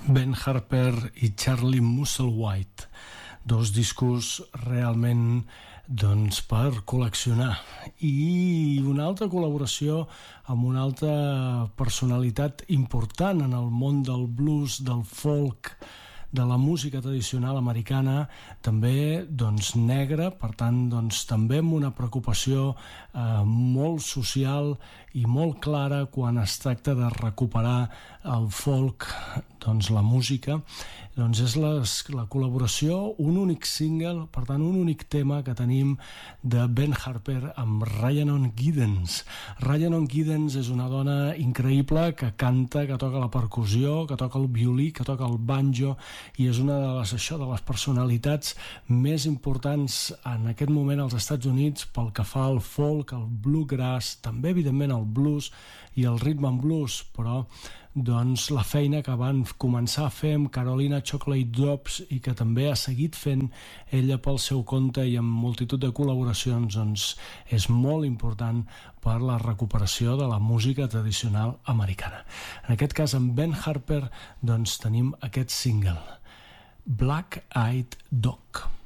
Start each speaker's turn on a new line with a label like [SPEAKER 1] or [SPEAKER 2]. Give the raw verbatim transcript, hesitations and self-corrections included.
[SPEAKER 1] Ben Harper i Charlie Musselwhite, dos discos realment doncs, per col·leccionar. I una altra col·laboració amb una altra personalitat important en el món del blues, del folk, de la música tradicional americana, també doncs, negra, per tant doncs, també amb una preocupació eh, molt social i molt clara quan es tracta de recuperar el folk, doncs, la música, doncs és la, la col·laboració, un únic single, per tant un únic tema que tenim de Ben Harper amb Rhiannon Giddens. Rhiannon Giddens és una dona increïble que canta, que toca la percussió, que toca el violí, que toca el banjo, i és una de les, això, de les personalitats més importants en aquest moment als Estats Units pel que fa al folk, al bluegrass, també evidentment al blues i el rhythm and blues, però doncs la feina que van començar a fer amb Carolina Chocolate Drops i que també ha seguit fent ella pel seu compte i amb multitud de col·laboracions, doncs és molt important per la recuperació de la música tradicional americana. En aquest cas amb Ben Harper doncs tenim aquest single, Black Eyed Dog.